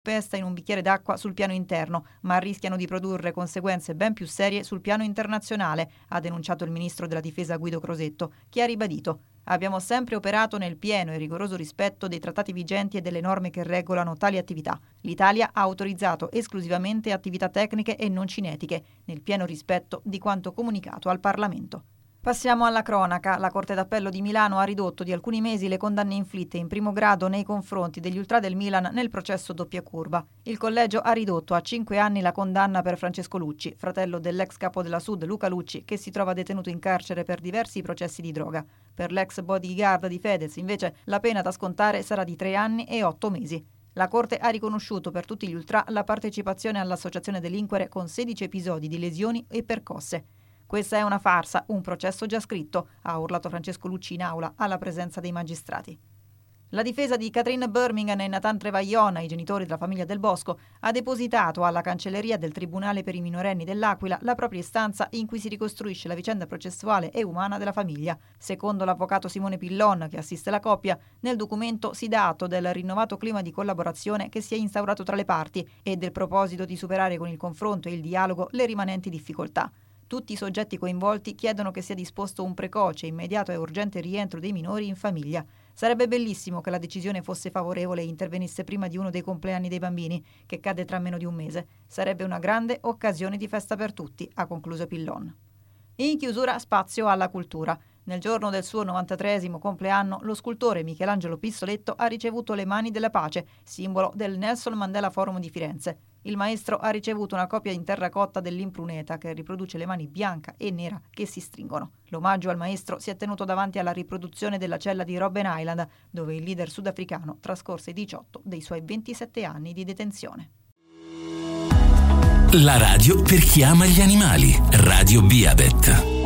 pesta in un bicchiere d'acqua sul piano interno, ma rischiano di produrre conseguenze ben più serie sul piano internazionale, ha denunciato il ministro della Difesa Guido Crosetto, che ha ribadito: abbiamo sempre operato nel pieno e rigoroso rispetto dei trattati vigenti e delle norme che regolano tali attività. L'Italia ha autorizzato esclusivamente attività tecniche e non cinetiche, nel pieno rispetto di quanto comunicato al Parlamento. Passiamo alla cronaca. La Corte d'Appello di Milano ha ridotto di alcuni mesi le condanne inflitte in primo grado nei confronti degli ultra del Milan nel processo doppia curva. Il collegio ha ridotto a 5 anni la condanna per Francesco Lucci, fratello dell'ex capo della Sud Luca Lucci, che si trova detenuto in carcere per diversi processi di droga. Per l'ex bodyguard di Fedez, invece, la pena da scontare sarà di 3 anni e 8 mesi. La Corte ha riconosciuto per tutti gli ultra la partecipazione all'associazione delinquere con 16 episodi di lesioni e percosse. Questa è una farsa, un processo già scritto, ha urlato Francesco Lucci in aula alla presenza dei magistrati. La difesa di Catherine Birmingham e Nathan Trevaillon, i genitori della famiglia Del Bosco, ha depositato alla cancelleria del Tribunale per i minorenni dell'Aquila la propria istanza in cui si ricostruisce la vicenda processuale e umana della famiglia. Secondo l'avvocato Simone Pillon, che assiste la coppia, nel documento si dà atto del rinnovato clima di collaborazione che si è instaurato tra le parti e del proposito di superare con il confronto e il dialogo le rimanenti difficoltà. Tutti i soggetti coinvolti chiedono che sia disposto un precoce, immediato e urgente rientro dei minori in famiglia. Sarebbe bellissimo che la decisione fosse favorevole e intervenisse prima di uno dei compleanni dei bambini, che cade tra meno di un mese. Sarebbe una grande occasione di festa per tutti, ha concluso Pillon. In chiusura, spazio alla cultura. Nel giorno del suo 93esimo compleanno, lo scultore Michelangelo Pissoletto ha ricevuto le Mani della Pace, simbolo del Nelson Mandela Forum di Firenze. Il maestro ha ricevuto una copia in terracotta dell'impruneta che riproduce le mani bianca e nera che si stringono. L'omaggio al maestro si è tenuto davanti alla riproduzione della cella di Robben Island, dove il leader sudafricano trascorse i 18 dei suoi 27 anni di detenzione. La radio per chi ama gli animali. Radio Biabet.